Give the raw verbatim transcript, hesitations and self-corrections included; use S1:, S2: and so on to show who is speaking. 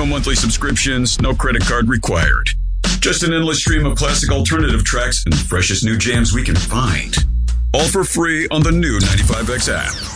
S1: No monthly subscriptions, no credit card required. Just an endless stream of classic alternative tracks and the freshest new jams we can find. All for free on the new ninety-five X app.